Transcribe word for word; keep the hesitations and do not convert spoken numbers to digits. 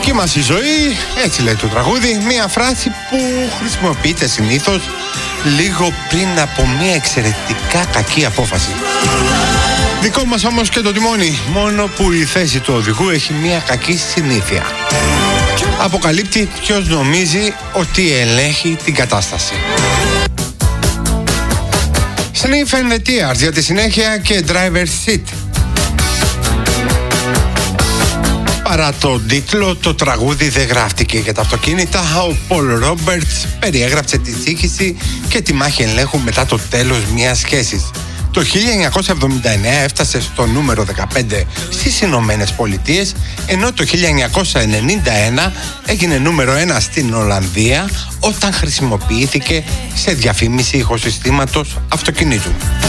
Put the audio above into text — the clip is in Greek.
Δική μας η ζωή, έτσι λέει το τραγούδι, μια φράση που χρησιμοποιείται συνήθως λίγο πριν από μια εξαιρετικά κακή απόφαση. Δικό μας όμως και το τιμόνι, μόνο που η θέση του οδηγού έχει μια κακή συνήθεια. Αποκαλύπτει ποιος νομίζει ότι ελέγχει την κατάσταση. Sniff and the Tears για τη συνέχεια και Driver's Seat. Παρά τον τίτλο, το τραγούδι δεν γράφτηκε για τα αυτοκίνητα. Ο Πολ Ρόμπερτς περιέγραψε τη σύγχυση και τη μάχη ελέγχου μετά το τέλος μιας σχέσης. Το χίλια εννιακόσια εβδομήντα εννέα έφτασε στο νούμερο δεκαπέντε στις Ηνωμένες Πολιτείες, ενώ το χίλια εννιακόσια ενενήντα ένα έγινε νούμερο ένα στην Ολλανδία όταν χρησιμοποιήθηκε σε διαφήμιση ηχοσυστήματος αυτοκινήτου.